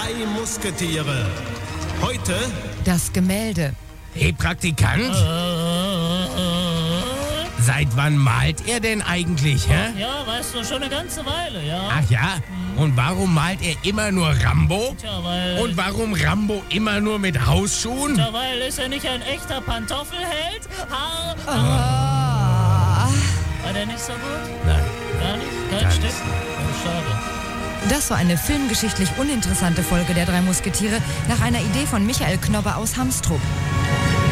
drei Musketiere. Heute Das Gemälde. Hey, Praktikant? Seit wann malt er denn eigentlich, hä? Ja, weißt du, schon eine ganze Weile, ja. Ach ja? Und warum malt er immer nur Rambo? Tja, weil... Und warum Rambo immer nur mit Hausschuhen? Tja, weil ist er nicht ein echter Pantoffelheld? War der nicht so gut? Nein. Gar nicht? Gar Kein Stück? nicht. Oh, schade. Das war eine filmgeschichtlich uninteressante Folge der drei Musketiere nach einer Idee von Michael Knobbe aus Hamstrup.